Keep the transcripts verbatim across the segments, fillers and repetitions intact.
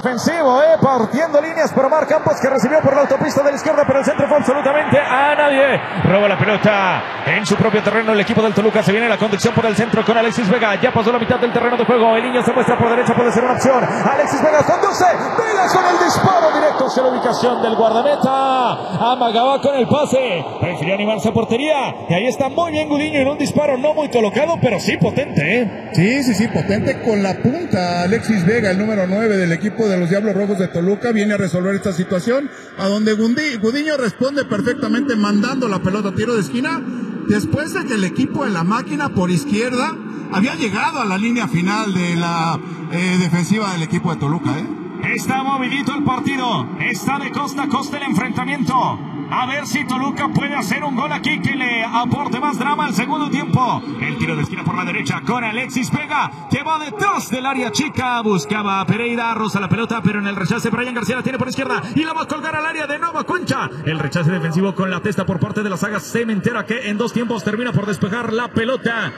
defensivo, eh, partiendo líneas por Omar Campos, que recibió por la autopista de la izquierda, pero el centro fue absolutamente a nadie. Roba la pelota en su propio terreno el equipo del Toluca. Se viene la conducción por el centro con Alexis Vega. Ya pasó la mitad del terreno de juego. El niño se muestra por derecha, puede ser una opción. Alexis Vega conduce. Vega con el disparo directo hacia la ubicación del guardameta. Amagaba con el pase. Prefirió animarse a portería. Y ahí está muy bien Gudiño en un disparo no muy colocado, pero sí potente, ¿eh? Sí, sí, sí, potente con la punta. Alexis Vega, el número nueve del equipo de los Diablos Rojos de Toluca, viene a resolver esta situación, a donde Gudiño responde perfectamente mandando la pelota a tiro de esquina, después de que el equipo de la máquina por izquierda había llegado a la línea final de la eh, defensiva del equipo de Toluca, ¿eh? Está movidito el partido, está de costa a costa el enfrentamiento. A ver si Toluca puede hacer un gol aquí que le aporte más drama al segundo tiempo. El tiro de esquina por la derecha con Alexis Vega, que va detrás del área chica. Buscaba a Pereira, roza la pelota, pero en el rechace Brian García la tiene por izquierda y la va a colgar al área de Nueva Concha. El rechace defensivo con la testa por parte de la saga cementera, que en dos tiempos termina por despejar la pelota.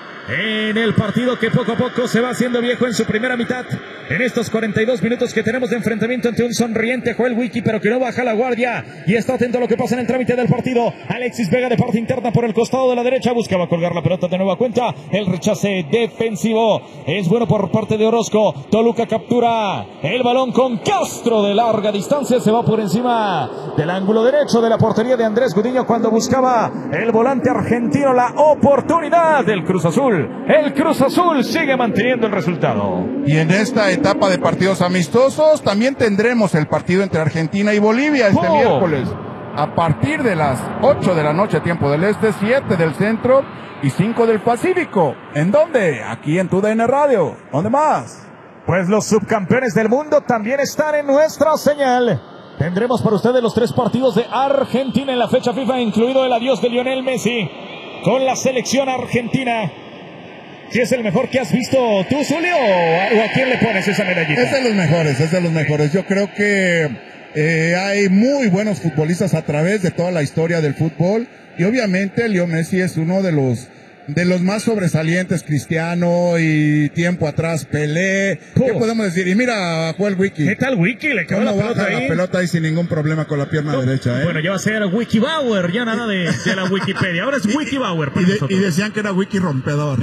En el partido que poco a poco se va haciendo viejo en su primera mitad. En estos cuarenta y dos minutos que tenemos de enfrentamiento ante un sonriente Joel Wiki, pero que no baja la guardia y está atento a lo que pasa en el trámite del partido. Alexis Vega de parte interna por el costado de la derecha, buscaba colgar la pelota de nueva cuenta. El rechace defensivo es bueno por parte de Orozco. Toluca captura el balón con Castro de larga distancia. Se va por encima del ángulo derecho de la portería de Andrés Gudiño cuando buscaba el volante argentino la oportunidad del Cruz Azul. El Cruz Azul sigue manteniendo el resultado. Y en esta etapa de partidos amistosos también tendremos el partido entre Argentina y Bolivia este oh. miércoles a partir de las ocho de la noche, tiempo del este, siete del centro y cinco del Pacífico. ¿En dónde? Aquí en tu D N Radio. ¿Dónde más? Pues los subcampeones del mundo también están en nuestra señal. Tendremos para ustedes los tres partidos de Argentina en la fecha FIFA, incluido el adiós de Lionel Messi con la selección argentina. ¿Si es el mejor que has visto tú, Zulio, o a, o a quién le pones esa medallita? Es de los mejores, es de los mejores. Yo creo que eh, hay muy buenos futbolistas a través de toda la historia del fútbol, y obviamente Leo Messi es uno de los de los más sobresalientes. Cristiano y tiempo atrás Pelé. Oh. ¿Qué podemos decir? Y mira a Joel Wiki. ¿Qué tal Wiki? Le quedó la pelota ahí. la pelota ahí sin ningún problema con la pierna no. derecha, ¿eh? Bueno, ya va a ser Wiki Bauer, ya nada de, de la Wikipedia. Ahora es Wiki Bauer. Y, de, y decían que era Wiki rompedor.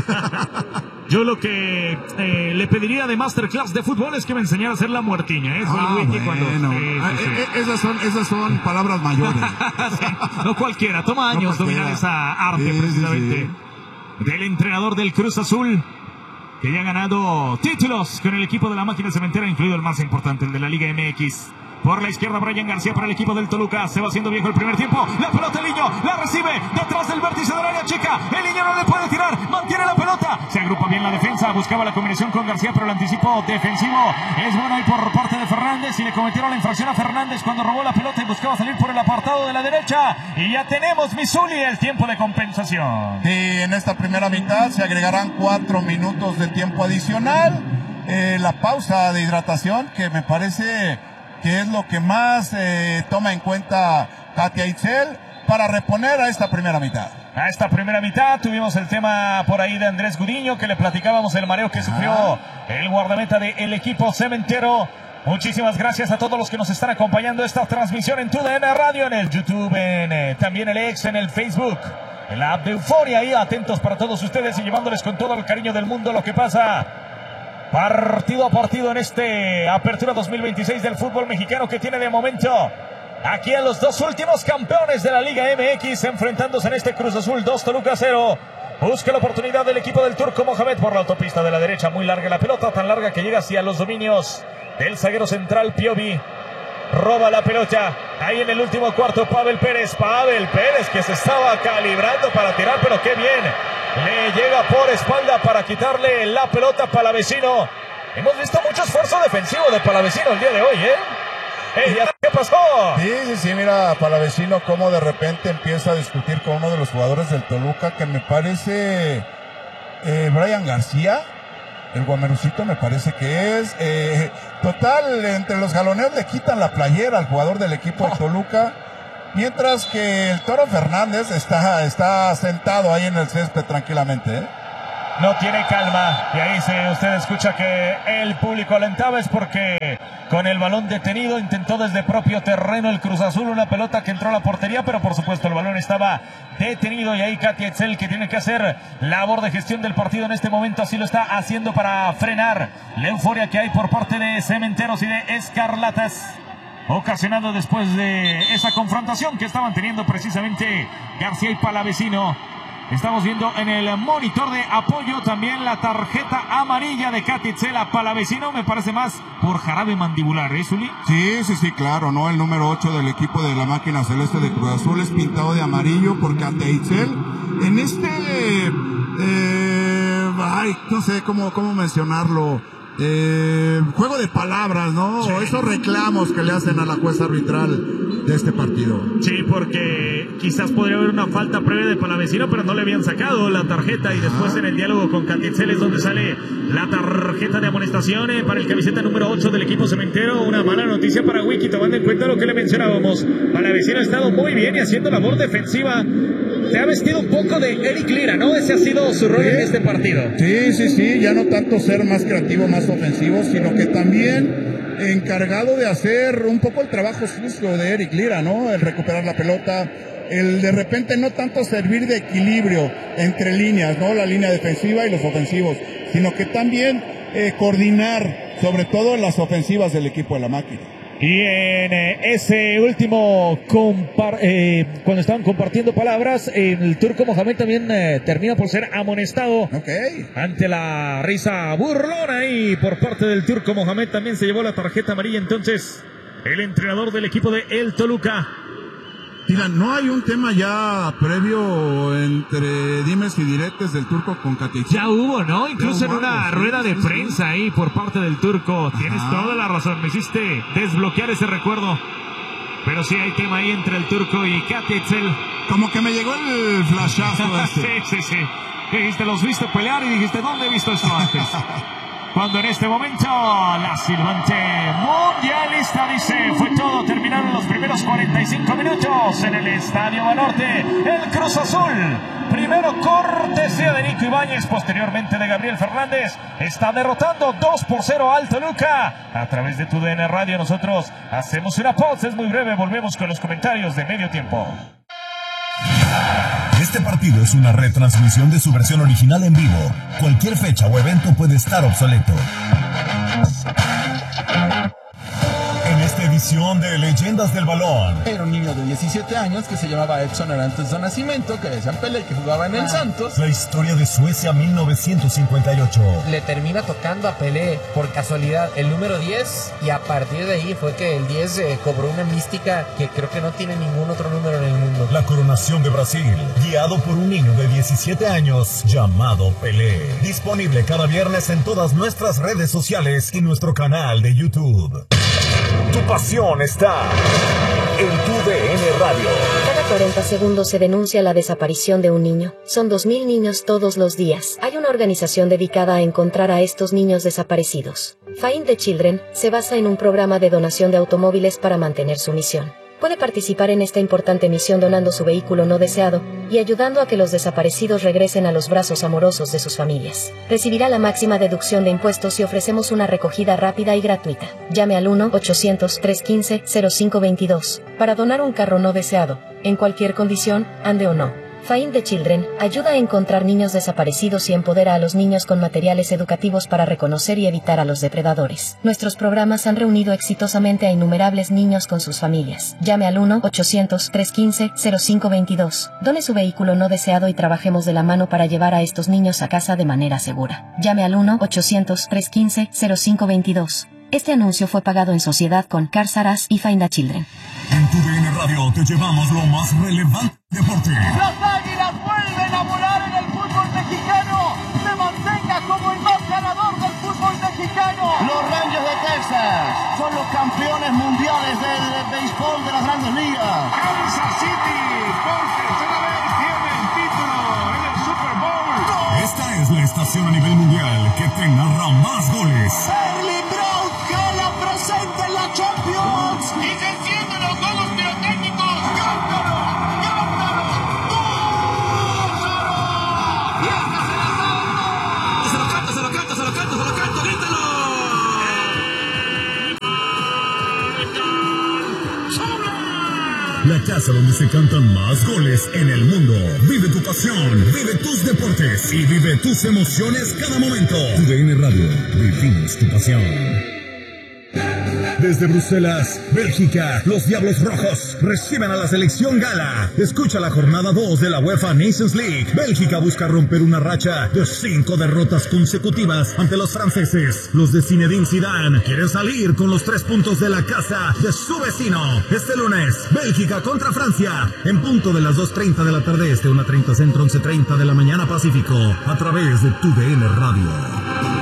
Yo lo que eh, le pediría de Masterclass de fútbol es que me enseñara a hacer la muertiña, ¿eh? Ah, Wiki bueno. cuando, eh, ah, sí, sí. Esas son, esas son palabras mayores. Sí, no cualquiera, toma años no dominar esa arte, sí, precisamente. Sí, sí. Del entrenador del Cruz Azul, que ya ha ganado títulos con el equipo de la máquina cementera, incluido el más importante, el de la Liga M X. Por la izquierda, Brian García para el equipo del Toluca. Se va haciendo viejo el primer tiempo. La pelota, el niño la recibe detrás del vértice del área chica. El niño no le puede tirar. Mantiene la pelota. Se agrupa bien la defensa. Buscaba la combinación con García, pero el anticipo defensivo es bueno ahí por parte de Fernández. Y le cometieron la infracción a Fernández cuando robó la pelota y buscaba salir por el apartado de la derecha. Y ya tenemos, Misuli, el tiempo de compensación. Sí, en esta primera mitad se agregarán cuatro minutos de tiempo adicional. Eh, la pausa de hidratación, que me parece que es lo que más eh, toma en cuenta Katia Itzel para reponer a esta primera mitad. A esta primera mitad tuvimos el tema por ahí de Andrés Gudiño, que le platicábamos el mareo que sufrió el guardameta del equipo cementero. Muchísimas gracias a todos los que nos están acompañando esta transmisión en tu D N Radio, en el YouTube, en eh, también el X, en el Facebook, en la app de Euforia, ahí atentos para todos ustedes y llevándoles con todo el cariño del mundo lo que pasa partido a partido en este Apertura dos mil veintiséis del fútbol mexicano, que tiene de momento aquí a los dos últimos campeones de la Liga M X enfrentándose en este Cruz Azul dos, Toluca cero. Busca la oportunidad del equipo del Turco Mohamed por la autopista de la derecha, muy larga la pelota, tan larga que llega hacia los dominios del zaguero central Piovi. Roba la pelota ahí en el último cuarto Pavel Pérez, Pavel Pérez que se estaba calibrando para tirar, pero qué bien le llega por espalda para quitarle la pelota a Palavecino. Hemos visto mucho esfuerzo defensivo de Palavecino el día de hoy, ¿eh? Hey, ¿qué pasó? Sí, sí, sí, mira, Palavecino cómo de repente empieza a discutir con uno de los jugadores del Toluca, que me parece eh, Brian García, el guamerucito me parece que es. Eh, total, entre los jaloneos le quitan la playera al jugador del equipo de Toluca. Mientras que el Toro Fernández está, está sentado ahí en el césped tranquilamente, ¿eh? no tiene calma. Y ahí se, usted escucha que el público alentaba, es porque con el balón detenido intentó desde propio terreno el Cruz Azul una pelota que entró a la portería, pero por supuesto el balón estaba detenido y ahí Katy Etzel, que tiene que hacer labor de gestión del partido en este momento, así lo está haciendo para frenar la euforia que hay por parte de Cementeros y de Escarlatas, ocasionado después de esa confrontación que estaban teniendo precisamente García y Palavecino. Estamos viendo en el monitor de apoyo también la tarjeta amarilla de Katy Etzel a Palavecino, me parece más por jarabe mandibular, ¿eh, Zuli? Sí, sí, sí, claro, ¿no? El número ocho del equipo de la máquina celeste de Cruz Azul es pintado de amarillo por Katy Etzel. En este, eh, ay, no sé cómo, cómo mencionarlo, eh, juego de palabras, ¿no? Sí. Esos reclamos que le hacen a la jueza arbitral de este partido. Sí, porque quizás podría haber una falta previa de Palavecino, pero no le habían sacado la tarjeta y después ah. en el diálogo con Katy Etzel es donde sale la tarjeta de amonestación eh, para el camiseta número ocho del equipo cementero. Una mala noticia para Wiki, tomando en cuenta lo que le mencionábamos. Palavecino ha estado muy bien y haciendo labor defensiva. Se ha vestido un poco de Eric Lira, ¿no? Ese ha sido su rol ¿Sí? en este partido. Sí, sí, sí, ya no tanto ser más creativo, más ofensivo, sino que también encargado de hacer un poco el trabajo sucio de Eric Lira, ¿no? El recuperar la pelota, el de repente no tanto servir de equilibrio entre líneas, ¿no? La línea defensiva y los ofensivos, sino que también eh, coordinar, sobre todo las ofensivas del equipo de la máquina. Y en eh, ese último, compar eh, cuando estaban compartiendo palabras, el turco Mohamed también eh, termina por ser amonestado. Okay. Ante la risa burlona y por parte del turco Mohamed también se llevó la tarjeta amarilla. Entonces, el entrenador del equipo de El Toluca. Mira, no hay un tema ya previo entre dimes y diretes del turco con Katy Etzel. Ya hubo, ¿no? Incluso en una algo, rueda sí, de sí, prensa sí. ahí por parte del turco. Ajá. Tienes toda la razón, me hiciste desbloquear ese recuerdo. Pero sí hay tema ahí entre el turco y Katy Etzel. Como que me llegó el flashazo este. Sí, sí, sí. Dijiste, los viste pelear y dijiste, ¿dónde he visto esto antes? Cuando en este momento la silbante mundialista dice, fue todo, terminaron los primeros cuarenta y cinco minutos en el Estadio Banorte. El Cruz Azul, primero cortesía de Nico Ibáñez, posteriormente de Gabriel Fernández, está derrotando dos por cero al Toluca. A través de tu D N Radio nosotros hacemos una pausa, es muy breve, volvemos con los comentarios de medio tiempo. Este partido es una retransmisión de su versión original en vivo. Cualquier fecha o evento puede estar obsoleto. En esta edición de Leyendas del Balón. Era un niño de diecisiete años que se llamaba Edson Arantes de Nacimiento, que decían Pelé, que jugaba en el ah. Santos. La historia de Suecia mil novecientos cincuenta y ocho. Le termina tocando a Pelé, por casualidad, el número diez, y a partir de ahí fue que el diez eh, cobró una mística que creo que no tiene ningún otro número en el mundo. La coronación de Brasil, guiado por un niño de diecisiete años llamado Pelé. Disponible cada viernes en todas nuestras redes sociales y nuestro canal de YouTube. Tu pasión está en tu D N Radio. Cada cuarenta segundos se denuncia la desaparición de un niño. Son dos mil niños todos los días. Hay una organización dedicada a encontrar a estos niños desaparecidos. Find the Children se basa en un programa de donación de automóviles para mantener su misión. Puede participar en esta importante misión donando su vehículo no deseado y ayudando a que los desaparecidos regresen a los brazos amorosos de sus familias. Recibirá la máxima deducción de impuestos y ofrecemos una recogida rápida y gratuita. Llame al uno ochocientos, trescientos quince, cero cinco veintidós para donar un carro no deseado, en cualquier condición, ande o no. Find the Children ayuda a encontrar niños desaparecidos y empodera a los niños con materiales educativos para reconocer y evitar a los depredadores. Nuestros programas han reunido exitosamente a innumerables niños con sus familias. Llame al uno ochocientos, trescientos quince, cero cinco veintidós. Done su vehículo no deseado y trabajemos de la mano para llevar a estos niños a casa de manera segura. Llame al uno ochocientos, trescientos quince, cero cinco veintidós. Este anuncio fue pagado en sociedad con Cars R Us y Find the Children. En tu D N Radio te llevamos lo más relevante deporte. Las Águilas vuelven a volar en el fútbol mexicano. Se mantenga como el más ganador del fútbol mexicano. Los Rangers de Texas son los campeones mundiales del béisbol de las Grandes Ligas. Kansas City por tercera vez tiene el título en el Super Bowl. Esta es la estación a nivel mundial que te narra más goles. Erling Braut Haaland la presente en la Champions. Y se encienden los juegos pirotécnicos. ¡Cántalo! ¡Cántalo! ¡Úsalo! Y este es el estado la casa donde se cantan más goles en el mundo. Vive tu pasión, vive tus deportes y vive tus emociones cada momento. Tu D N Radio, vivimos tu pasión. Desde Bruselas, Bélgica, los Diablos Rojos reciben a la selección gala. Escucha la jornada dos de la UEFA Nations League. Bélgica busca romper una racha de cinco derrotas consecutivas ante los franceses. Los de Zinedine Zidane quieren salir con los tres puntos de la casa de su vecino. Este lunes, Bélgica contra Francia, en punto de las dos treinta de la tarde este, una treinta centro, once treinta de la mañana Pacífico, a través de tu D N Radio.